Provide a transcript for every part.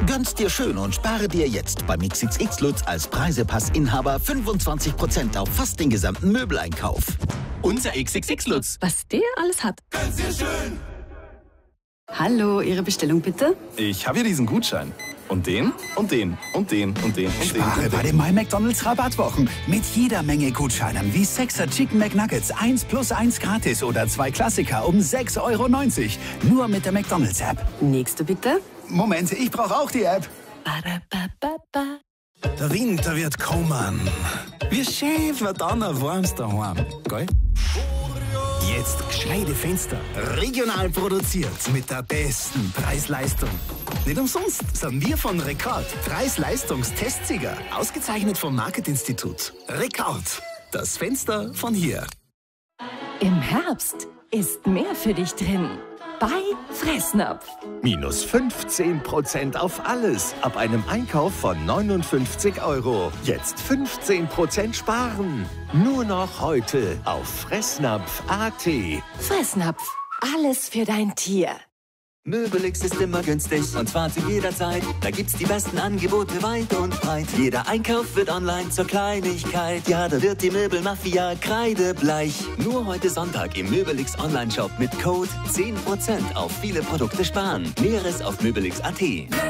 Gönn's dir schön und spare dir jetzt beim XXX Lutz als Preisepass-Inhaber 25% auf fast den gesamten Möbeleinkauf. Unser XXX Lutz. Was der alles hat. Gönn's dir schön. Hallo, Ihre Bestellung bitte? Ich habe hier diesen Gutschein. Und den, und den, und den, und den, und den. Spare bei den My McDonald's Rabattwochen. Mit jeder Menge Gutscheinen wie 6er Chicken McNuggets 1+1 gratis oder 2 Klassiker um 6,90 €. Nur mit der McDonald's App. Nächste bitte. Moment, ich brauche auch die App. Ba-da-ba-ba-ba. Der Winter wird kommen. Wie schön wird dann ein warmes daheim, gell? Jetzt gescheite Fenster. Regional produziert mit der besten Preis-Leistung. Nicht umsonst sind wir von Rekord Preis-Leistungs-Testsieger. Ausgezeichnet vom Marketinstitut. Rekord. Das Fenster von hier. Im Herbst ist mehr für dich drin. Bei Fressnapf. Minus 15% auf alles ab einem Einkauf von 59 €. Jetzt 15% sparen. Nur noch heute auf Fressnapf.at. Fressnapf. Alles für dein Tier. Möbelix ist immer günstig und zwar zu jeder Zeit. Da gibt's die besten Angebote weit und breit. Jeder Einkauf wird online zur Kleinigkeit. Ja, da wird die Möbelmafia kreidebleich. Nur heute Sonntag im Möbelix Online-Shop mit Code 10% auf viele Produkte sparen. Näheres auf möbelix.at.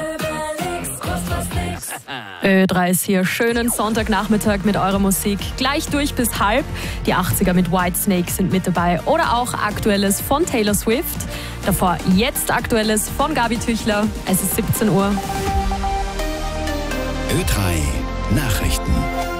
Ö3 ist hier. Schönen Sonntagnachmittag mit eurer Musik. Gleich durch bis halb. Die 80er mit Whitesnake sind mit dabei. Oder auch Aktuelles von Taylor Swift. Davor jetzt Aktuelles von Gabi Tüchler. Es ist 17 Uhr. Ö3 Nachrichten.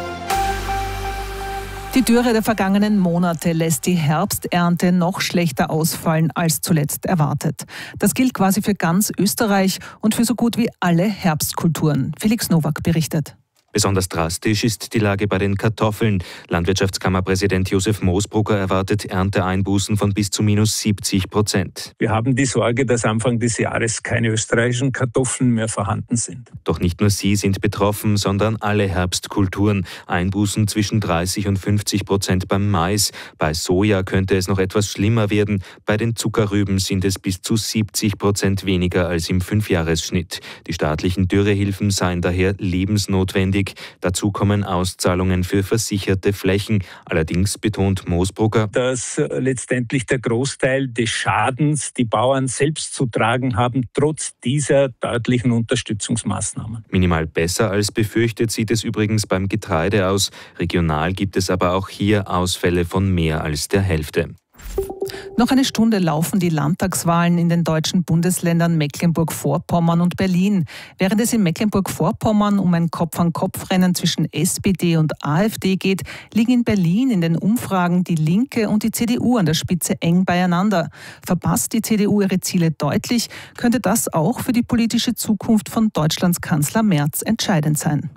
Die Dürre der vergangenen Monate lässt die Herbsternte noch schlechter ausfallen als zuletzt erwartet. Das gilt quasi für ganz Österreich und für so gut wie alle Herbstkulturen. Felix Nowak berichtet. Besonders drastisch ist die Lage bei den Kartoffeln. Landwirtschaftskammerpräsident Josef Moosbrugger erwartet Ernteeinbußen von bis zu minus 70%. Wir haben die Sorge, dass Anfang des Jahres keine österreichischen Kartoffeln mehr vorhanden sind. Doch nicht nur sie sind betroffen, sondern alle Herbstkulturen. Einbußen zwischen 30 und 50% beim Mais. Bei Soja könnte es noch etwas schlimmer werden. Bei den Zuckerrüben sind es bis zu 70% weniger als im Fünfjahresschnitt. Die staatlichen Dürrehilfen seien daher lebensnotwendig. Dazu kommen Auszahlungen für versicherte Flächen. Allerdings betont Moosbrugger, dass letztendlich der Großteil des Schadens die Bauern selbst zu tragen haben, trotz dieser deutlichen Unterstützungsmaßnahmen. Minimal besser als befürchtet sieht es übrigens beim Getreide aus. Regional gibt es aber auch hier Ausfälle von mehr als der Hälfte. Noch eine Stunde laufen die Landtagswahlen in den deutschen Bundesländern Mecklenburg-Vorpommern und Berlin. Während es in Mecklenburg-Vorpommern um ein Kopf-an-Kopf-Rennen zwischen SPD und AfD geht, liegen in Berlin in den Umfragen die Linke und die CDU an der Spitze eng beieinander. Verpasst die CDU ihre Ziele deutlich, könnte das auch für die politische Zukunft von Deutschlands Kanzler Merz entscheidend sein.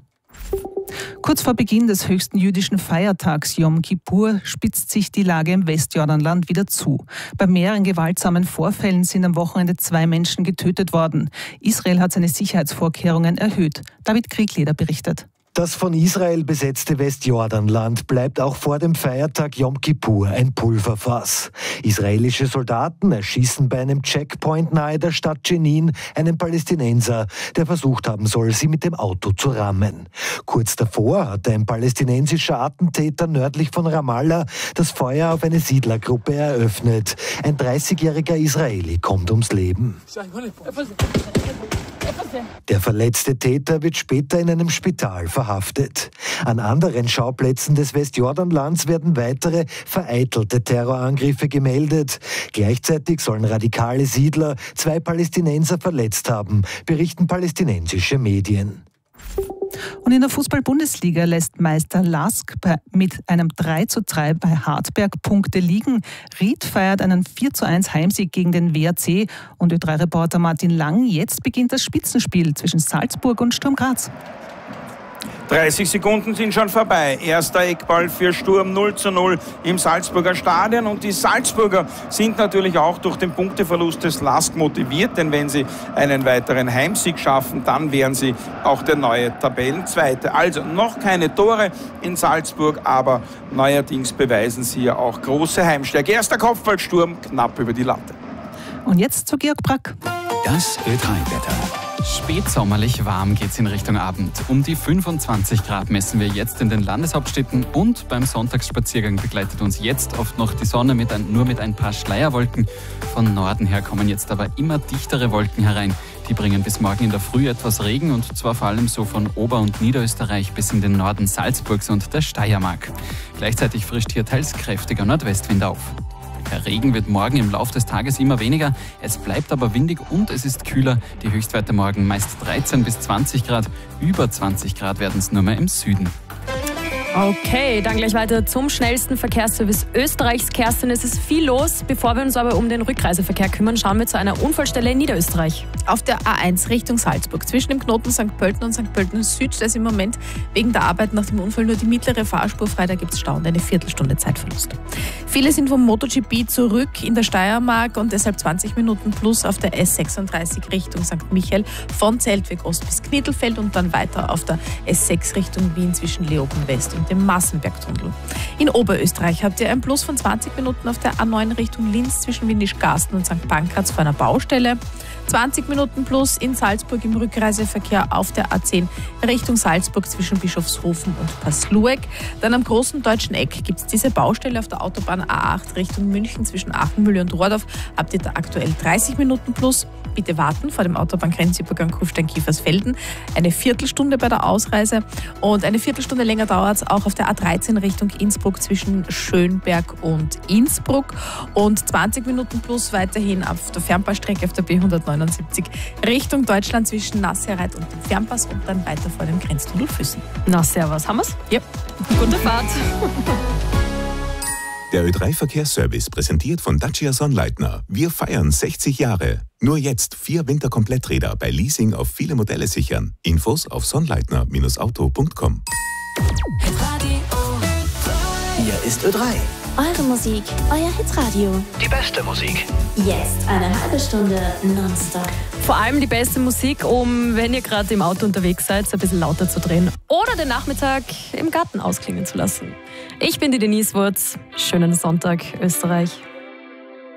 Kurz vor Beginn des höchsten jüdischen Feiertags Yom Kippur spitzt sich die Lage im Westjordanland wieder zu. Bei mehreren gewaltsamen Vorfällen sind am Wochenende 2 Menschen getötet worden. Israel hat seine Sicherheitsvorkehrungen erhöht. David Kriegleder berichtet. Das von Israel besetzte Westjordanland bleibt auch vor dem Feiertag Yom Kippur ein Pulverfass. Israelische Soldaten erschießen bei einem Checkpoint nahe der Stadt Jenin einen Palästinenser, der versucht haben soll, sie mit dem Auto zu rammen. Kurz davor hatte ein palästinensischer Attentäter nördlich von Ramallah das Feuer auf eine Siedlergruppe eröffnet. Ein 30-jähriger Israeli kommt ums Leben. Der verletzte Täter wird später in einem Spital verhaftet. An anderen Schauplätzen des Westjordanlands werden weitere vereitelte Terrorangriffe gemeldet. Gleichzeitig sollen radikale Siedler 2 Palästinenser verletzt haben, berichten palästinensische Medien. Und in der Fußball-Bundesliga lässt Meister Lask mit einem 3:3 bei Hartberg Punkte liegen. Ried feiert einen 4:1 Heimsieg gegen den WAC. Und Ö3-Reporter Martin Lang, jetzt beginnt das Spitzenspiel zwischen Salzburg und Sturm Graz. 30 Sekunden sind schon vorbei. Erster Eckball für Sturm 0:0 im Salzburger Stadion. Und die Salzburger sind natürlich auch durch den Punkteverlust des Lask motiviert, denn wenn sie einen weiteren Heimsieg schaffen, dann wären sie auch der neue Tabellenzweite. Also noch keine Tore in Salzburg, aber neuerdings beweisen sie ja auch große Heimstärke. Erster Kopfballsturm knapp über die Latte. Und jetzt zu Georg Brack. Das Ö3-Wetter. Spätsommerlich warm geht's in Richtung Abend. Um die 25 Grad messen wir jetzt in den Landeshauptstädten und beim Sonntagsspaziergang begleitet uns jetzt oft noch die Sonne nur mit ein paar Schleierwolken. Von Norden her kommen jetzt aber immer dichtere Wolken herein. Die bringen bis morgen in der Früh etwas Regen und zwar vor allem so von Ober- und Niederösterreich bis in den Norden Salzburgs und der Steiermark. Gleichzeitig frischt hier teils kräftiger Nordwestwind auf. Der Regen wird morgen im Laufe des Tages immer weniger. Es bleibt aber windig und es ist kühler. Die Höchstwerte morgen meist 13 bis 20 Grad. Über 20 Grad werden es nur mehr im Süden. Okay, dann gleich weiter zum schnellsten Verkehrsservice Österreichs. Kerstin, es ist viel los. Bevor wir uns aber um den Rückreiseverkehr kümmern, schauen wir zu einer Unfallstelle in Niederösterreich. Auf der A1 Richtung Salzburg, zwischen dem Knoten St. Pölten und St. Pölten Süd, da ist im Moment wegen der Arbeit nach dem Unfall nur die mittlere Fahrspur frei. Da gibt es Stau und eine Viertelstunde Zeitverlust. Viele sind vom MotoGP zurück in der Steiermark und deshalb 20 Minuten plus auf der S36 Richtung St. Michael von Zeltweg Ost bis Knittelfeld und dann weiter auf der S6 Richtung Wien zwischen Leoben West und dem Massenbergtunnel. In Oberösterreich habt ihr ein Plus von 20 Minuten auf der A9 Richtung Linz zwischen Windisch-Garsten und St. Pankraz vor einer Baustelle. 20 Minuten plus in Salzburg im Rückreiseverkehr auf der A10 Richtung Salzburg zwischen Bischofshofen und Paslueck. Dann am großen deutschen Eck gibt es diese Baustelle auf der Autobahn A8 Richtung München zwischen Achenmühle und Rohrdorf. Habt ihr da aktuell 30 Minuten plus. Bitte warten vor dem Autobahngrenzübergang Kufstein-Kiefersfelden. Eine Viertelstunde bei der Ausreise und eine Viertelstunde länger dauert es auch auf der A13 Richtung Innsbruck zwischen Schönberg und Innsbruck und 20 Minuten plus weiterhin auf der Fernbahnstrecke auf der B179 Richtung Deutschland zwischen Nasserreit und dem Fernpass und dann weiter vor dem Grenztunnel Füssen. Na, servus, haben wir's? Ja. Gute Fahrt. Der Ö3-Verkehrsservice präsentiert von Dacia Sonnleitner. Wir feiern 60 Jahre. Nur jetzt 4 Winterkompletträder bei Leasing auf viele Modelle sichern. Infos auf sonnleitner-auto.com. Hier ist Ö3. Eure Musik, euer Hitradio. Die beste Musik. Jetzt eine halbe Stunde nonstop. Vor allem die beste Musik, um, wenn ihr gerade im Auto unterwegs seid, ein bisschen lauter zu drehen oder den Nachmittag im Garten ausklingen zu lassen. Ich bin die Denise Wurz. Schönen Sonntag, Österreich.